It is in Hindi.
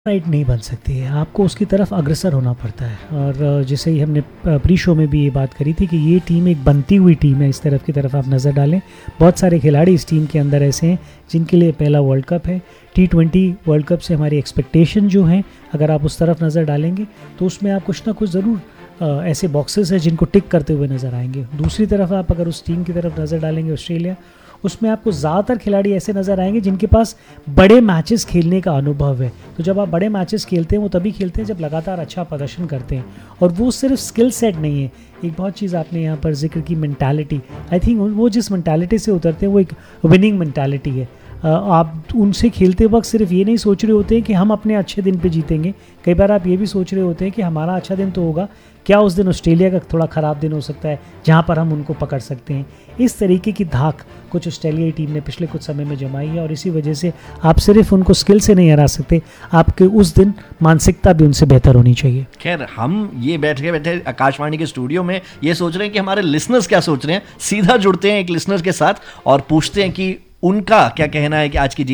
राइट नहीं बन सकती है, आपको उसकी तरफ अग्रसर होना पड़ता है। और जैसे ही हमने प्री शो में भी ये बात करी थी कि ये टीम एक बनती हुई टीम है, इस तरफ की तरफ आप नज़र डालें। बहुत सारे खिलाड़ी इस टीम के अंदर ऐसे हैं जिनके लिए पहला वर्ल्ड कप है। T20 वर्ल्ड कप से हमारी एक्सपेक्टेशन जो हैं, अगर आप उस तरफ नज़र डालेंगे तो उसमें आप कुछ ना कुछ ज़रूर ऐसे बॉक्सेस हैं जिनको टिक करते हुए नज़र आएंगे। दूसरी तरफ आप अगर उस टीम की तरफ नज़र डालेंगे ऑस्ट्रेलिया, उसमें आपको ज़्यादातर खिलाड़ी ऐसे नज़र आएंगे जिनके पास बड़े मैचेस खेलने का अनुभव है। तो जब आप बड़े मैचेस खेलते हैं वो तभी खेलते हैं जब लगातार अच्छा प्रदर्शन करते हैं, और वो सिर्फ स्किल सेट नहीं है। एक बहुत चीज़ आपने यहाँ पर जिक्र की, मेंटालिटी। आई थिंक वो जिस मेंटालिटी से उतरते हैं वो एक विनिंग मेंटालिटी है। आप उनसे खेलते वक्त सिर्फ ये नहीं सोच रहे होते हैं कि हम अपने अच्छे दिन पे जीतेंगे, कई बार आप ये भी सोच रहे होते हैं कि हमारा अच्छा दिन तो होगा, क्या उस दिन ऑस्ट्रेलिया का थोड़ा ख़राब दिन हो सकता है जहाँ पर हम उनको पकड़ सकते हैं। इस तरीके की धाक कुछ ऑस्ट्रेलियाई टीम ने पिछले कुछ समय में जमाई है, और इसी वजह से आप सिर्फ उनको स्किल से नहीं हरा सकते, आपके उस दिन मानसिकता भी उनसे बेहतर होनी चाहिए। खैर, हम ये बैठे आकाशवाणी के स्टूडियो में ये सोच रहे हैं कि हमारे लिसनर्स क्या सोच रहे हैं। सीधा जुड़ते हैं एक लिसनर के साथ और पूछते हैं कि उनका क्या कहना है कि आज की